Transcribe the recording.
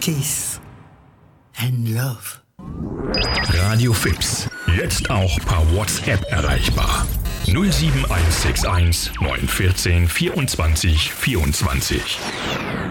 Peace and Love. Radio Fips, jetzt auch per WhatsApp erreichbar. 07161 914 24 24.